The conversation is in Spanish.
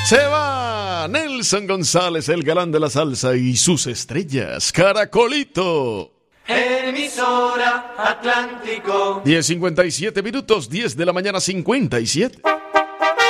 Se va Nelson González, el galán de la salsa y sus estrellas. Caracolito. Emisora Atlántico. 10:57 minutos, 10 de la mañana 57.